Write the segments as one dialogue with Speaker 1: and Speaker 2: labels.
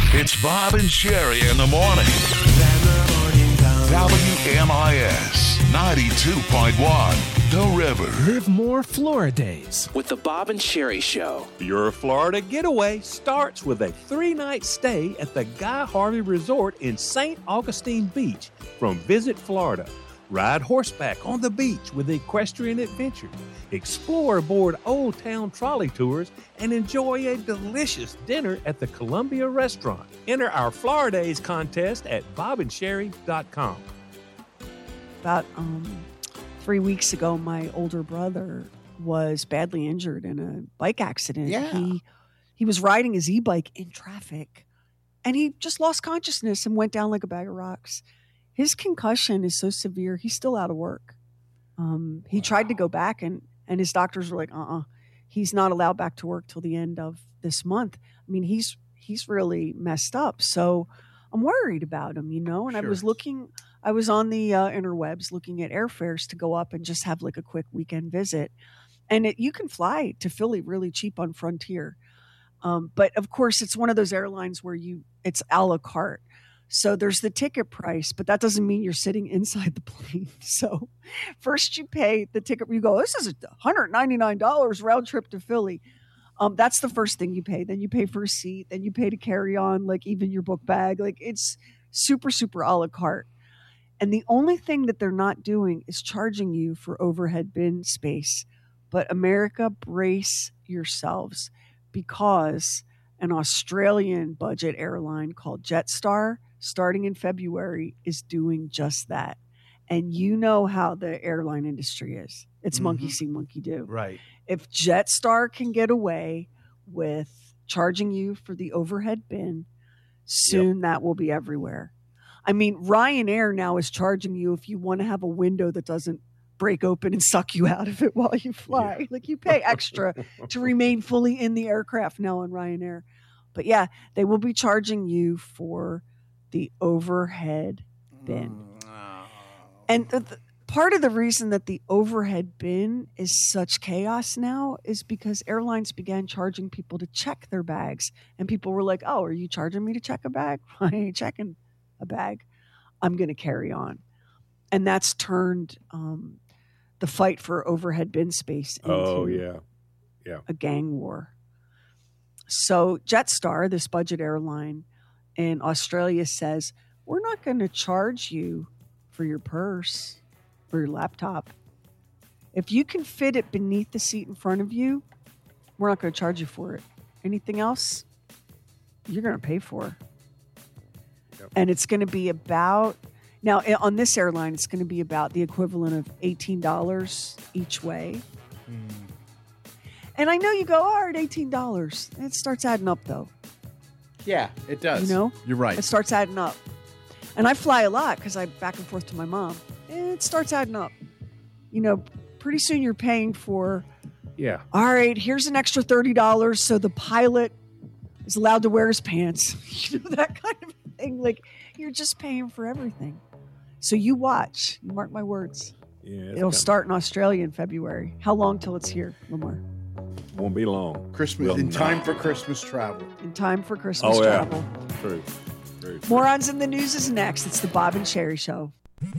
Speaker 1: It's Bob and Sherry in the morning. WMIS 92.1, The River.
Speaker 2: Live more Florida days
Speaker 3: with the Bob and Sherry Show.
Speaker 4: Your Florida getaway starts with a 3-night stay at the Guy Harvey Resort in St. Augustine Beach from Visit Florida. Ride horseback on the beach with equestrian adventure. Explore aboard Old Town trolley tours and enjoy a delicious dinner at the Columbia Restaurant. Enter our Florida Days contest at bobandsherry.com.
Speaker 5: About 3 weeks ago, my older brother was badly injured in a bike accident.
Speaker 6: Yeah.
Speaker 5: He was riding his e-bike in traffic, and he just lost consciousness and went down like a bag of rocks. His concussion is so severe, he's still out of work. He tried to go back, and his doctors were like, he's not allowed back to work till the end of this month. I mean, he's really messed up. So I'm worried about him, and sure. I was on the interwebs looking at airfares to go up and just have like a quick weekend visit. And you can fly to Philly really cheap on Frontier. But of course, it's one of those airlines where it's a la carte. So there's the ticket price, but that doesn't mean you're sitting inside the plane. So first you pay the ticket. You go, this is $199 round trip to Philly. That's the first thing you pay. Then you pay for a seat. Then you pay to carry on, like even your book bag. Like it's super, super a la carte. And the only thing that they're not doing is charging you for overhead bin space. But America, brace yourselves, because an Australian budget airline called Jetstar, starting in February, is doing just that. And you know how the airline industry is. It's monkey see, monkey do.
Speaker 4: Right.
Speaker 5: If Jetstar can get away with charging you for the overhead bin, soon that will be everywhere. I mean, Ryanair now is charging you if you want to have a window that doesn't break open and suck you out of it while you fly. Yeah. Like you pay extra to remain fully in the aircraft now on Ryanair. But yeah, they will be charging you for the overhead bin. And part of the reason that the overhead bin is such chaos now is because airlines began charging people to check their bags. And people were like, oh, are you charging me to check a bag? I ain't checking a bag. I'm going to carry on. And that's turned the fight for overhead bin space into a gang war. So Jetstar, this budget airline in Australia, says, we're not going to charge you for your purse or your laptop. If you can fit it beneath the seat in front of you, we're not going to charge you for it. Anything else, you're going to pay for. Yep. And it's going to be about, now on this airline, it's going to be about the equivalent of $18 each way. And I know you go, all right, $18. It starts adding up, though.
Speaker 6: Yeah, it does.
Speaker 7: You're right.
Speaker 5: It starts adding up. And I fly a lot because I'm back and forth to my mom. It starts adding up. Pretty soon you're paying for, all right, here's an extra $30 so the pilot is allowed to wear his pants. That kind of thing. Like, you're just paying for everything. So you watch. You mark my words.
Speaker 4: Yeah,
Speaker 5: it'll start in Australia in February. How long till it's here, Lamar?
Speaker 4: Won't be long.
Speaker 6: Christmas in time for Christmas travel.
Speaker 5: In time for Christmas travel.
Speaker 4: True.
Speaker 5: Morons in the News is next. It's the Bob and Sherry Show.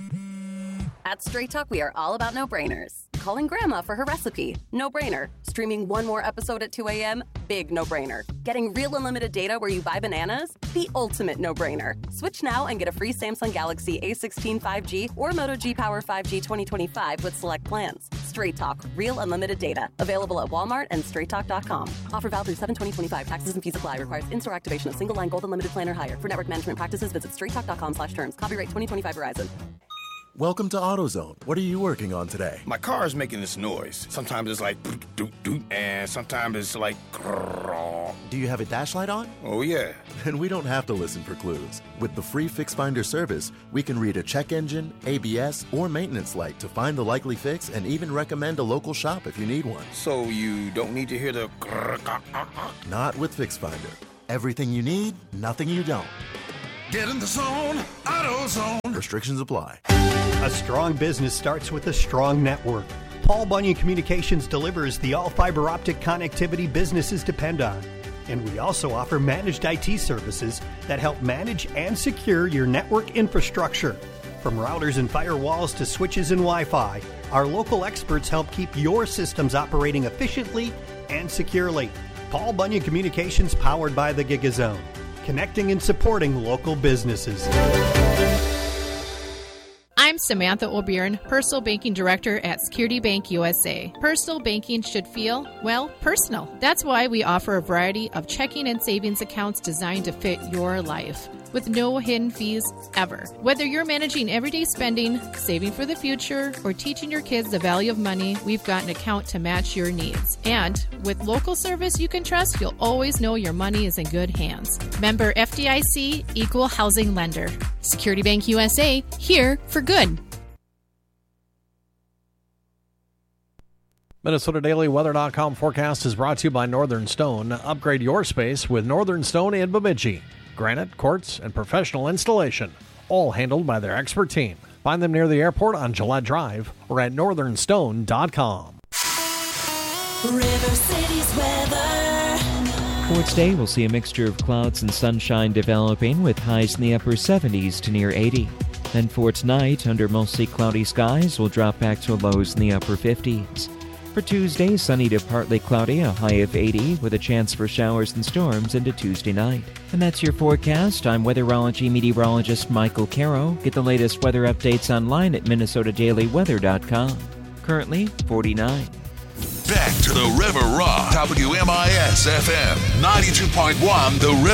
Speaker 8: At Straight Talk, we are all about no-brainers. Calling Grandma for her recipe, no-brainer. Streaming one more episode at 2 a.m., big no-brainer. Getting real unlimited data where you buy bananas, the ultimate no-brainer. Switch now and get a free Samsung Galaxy A16 5G or Moto G Power 5G 2025 with select plans. Straight Talk, real unlimited data. Available at Walmart and straighttalk.com. Offer valid through 7/20/25. Taxes and fees apply. Requires in-store activation of single line gold unlimited plan or higher. For network management practices, visit straighttalk.com/terms. Copyright 2025 Verizon.
Speaker 9: Welcome to AutoZone. What are you working on today?
Speaker 10: My car is making this noise. Sometimes it's like doot, doot, and sometimes it's like grrr.
Speaker 9: Do you have a dash light on?
Speaker 10: Oh, yeah.
Speaker 9: Then we don't have to listen for clues. With the free Fix Finder service, we can read a check engine, ABS, or maintenance light to find the likely fix and even recommend a local shop if you need one.
Speaker 10: So you don't need to hear the grrr.
Speaker 9: Not with Fix Finder. Everything you need, nothing you don't.
Speaker 1: Get in the zone, AutoZone.
Speaker 9: Restrictions apply.
Speaker 11: A strong business starts with a strong network. Paul Bunyan Communications delivers the all-fiber optic connectivity businesses depend on. And we also offer managed IT services that help manage and secure your network infrastructure. From routers and firewalls to switches and Wi-Fi, our local experts help keep your systems operating efficiently and securely. Paul Bunyan Communications, powered by the GigaZone, connecting and supporting local businesses.
Speaker 7: I'm Samantha O'Byrne, Personal Banking Director at Security Bank USA. Personal banking should feel, well, personal. That's why we offer a variety of checking and savings accounts designed to fit your life, with no hidden fees ever. Whether you're managing everyday spending, saving for the future, or teaching your kids the value of money, we've got an account to match your needs. And with local service you can trust, you'll always know your money is in good hands. Member FDIC, Equal Housing Lender. Security Bank USA, here for good.
Speaker 12: MinnesotaDailyWeather.com forecast is brought to you by Northern Stone. Upgrade your space with Northern Stone in Bemidji. Granite, quartz, and professional installation, all handled by their expert team. Find them near the airport on Gillette Drive or at northernstone.com.
Speaker 13: River City's weather.
Speaker 14: For today, we'll see a mixture of clouds and sunshine developing with highs in the upper 70s to near 80. Then for tonight, under mostly cloudy skies, we'll drop back to lows in the upper 50s. For Tuesday, sunny to partly cloudy, a high of 80 with a chance for showers and storms into Tuesday night. And that's your forecast. I'm weatherology meteorologist Michael Caro. Get the latest weather updates online at MinnesotaDailyWeather.com. Currently 49.
Speaker 1: Back to the River Rock. WMIS FM 92.1 The River.